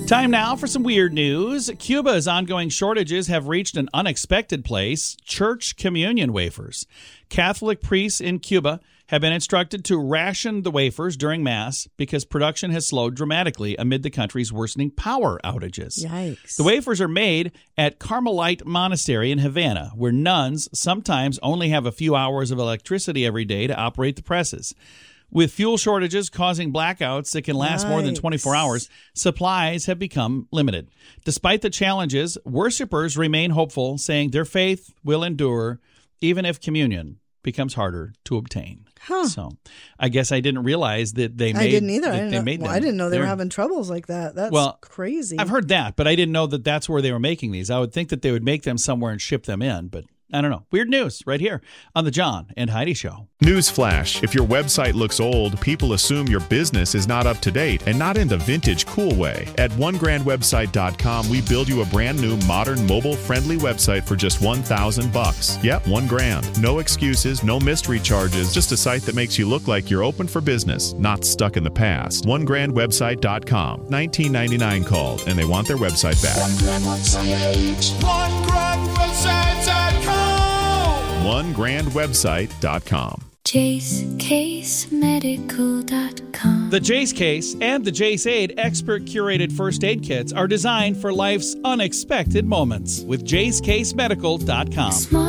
Time now for some weird news. Cuba's ongoing shortages have reached an unexpected place: church communion wafers. Catholic priests in Cuba have been instructed to ration the wafers during Mass because production has slowed dramatically amid the country's worsening power outages. Yikes. The wafers are made at Carmelite Monastery in Havana, where nuns sometimes only have a few hours of electricity every day to operate the presses. With fuel shortages causing blackouts that can last more than 24 hours, supplies have become limited. Despite the challenges, worshipers remain hopeful, saying their faith will endure even if communion becomes harder to obtain. So I guess I didn't realize that they made I didn't either. I didn't know they were having troubles like that. That's crazy. I've heard that, but I didn't know that that's where they were making these. I would think that they would make them somewhere and ship them in, but I don't know. Weird news right here on the John and Heidi Show. Newsflash: if your website looks old, people assume your business is not up to date, and not in the vintage cool way. At onegrandwebsite.com, we build you a brand new, modern, mobile-friendly website for just $1,000. Yep, $1,000. No excuses, no mystery charges, just a site that makes you look like you're open for business, not stuck in the past. Onegrandwebsite.com. $19.99 called, and they want their website back. OneGrandWebsite.com. JaceCaseMedical.com. The Jace Case and the Jace Aid expert-curated first aid kits are designed for life's unexpected moments with JaceCaseMedical.com.